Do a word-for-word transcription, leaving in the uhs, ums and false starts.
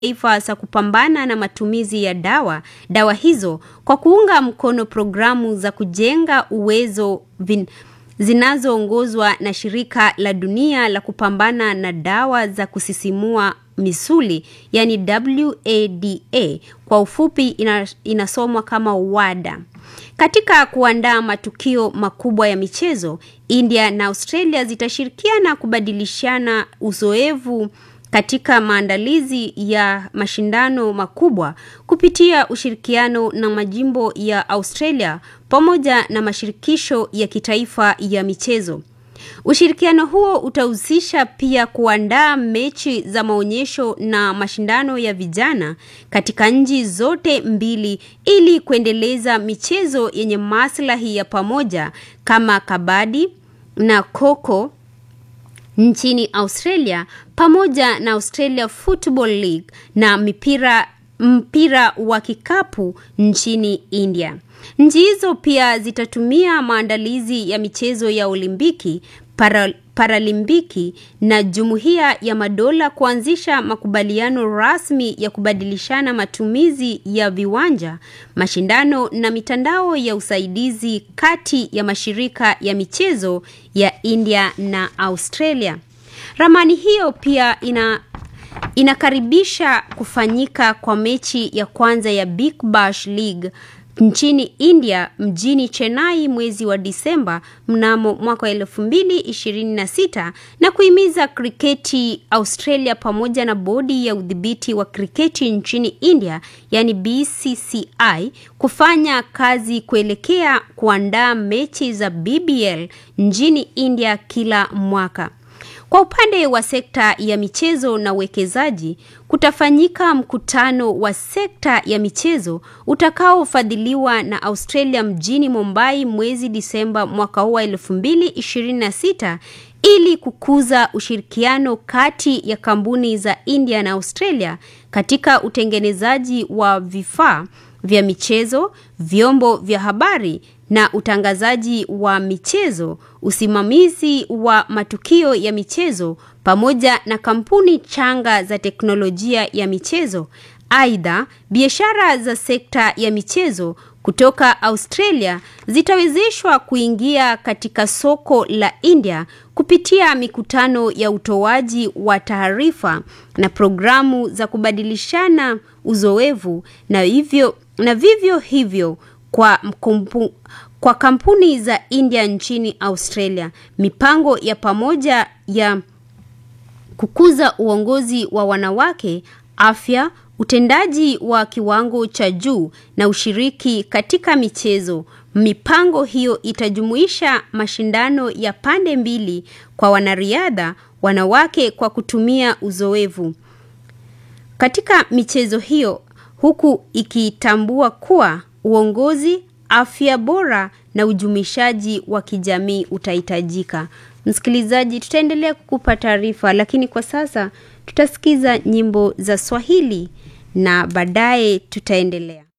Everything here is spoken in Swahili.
taifa za kupambana na matumizi ya dawa, dawa hizo kwa kuunga mkono programu za kujenga uwezo vin, zinazoongozwa na shirika la dunia la kupambana na dawa za kusisimua misuli, yani W A D A, kwa ufupi ina, inasomwa kama WADA. Katika kuandaa matukio makubwa ya michezo, India na Australia zitashirikiana kubadilishana uzoefu katika maandalizi ya mashindano makubwa kupitia ushirikiano na majimbo ya Australia pamoja na mashirikisho ya kitaifa ya michezo. Ushirikiano huo utahusisha pia kuandaa mechi za maonyesho na mashindano ya vijana katika nchi zote mbili ili kuendeleza michezo yenye maslahi ya pamoja kama kabadi na koko nchini Australia pamoja na Australia Football League na mipira mpira wa kikapu nchini India. Nchi hizo pia zitatumia maandalizi ya michezo ya Olimpiki, para, Paralimpiki na Jumuiya ya Madola kuanzisha makubaliano rasmi ya kubadilishana matumizi ya viwanja, mashindano na mitandao ya usaidizi kati ya mashirika ya michezo ya India na Australia. Ramani hiyo pia ina inakaribisha kufanyika kwa mechi ya kwanza ya Big Bash League nchini India mjini Chennai mwezi wa Disemba mnamo mwaka elfu mbili ishirini na sita na kuhimiza kriketi Australia pamoja na bodi ya udhibiti wa kriketi nchini India, yani B C C I, kufanya kazi kuelekea kuandaa mechi za B B L nchini India kila mwaka. Kwa upande wa sekta ya michezo na uwekezaji, kutafanyika mkutano wa sekta ya michezo utakaofadhiliwa na Australia mjini Mumbai mwezi Disemba mwaka huu elfu mbili ishirini na sita ili kukuza ushirikiano kati ya kampuni za India na Australia katika utengenezaji wa vifaa vya michezo, vyombo vya habari na utangazaji wa michezo, usimamizi wa matukio ya michezo pamoja na kampuni changa za teknolojia ya michezo. Aidha, biashara za sekta ya michezo kutoka Australia zitawezeshwa kuingia katika soko la India kupitia mikutano ya utoaji wa taarifa na programu za kubadilishana uzoefu, na hivyo na vivyo hivyo kwa mkumpu, kwa kampuni za India nchini Australia. Mipango ya pamoja ya kukuza uongozi wa wanawake, afya, utendaji wa kiwango cha juu na ushiriki katika michezo. Mipango hiyo itajumuisha mashindano ya pande mbili kwa wanariadha wanawake kwa kutumia uzoefu katika michezo hiyo, huku ikitambua kuwa uongozi, afya bora na ujumishaji wa kijamii utahitajika. Msikilizaji, tutaendelea kukupa taarifa, lakini kwa sasa tutasikiza nyimbo za Swahili na baadaye tutaendelea.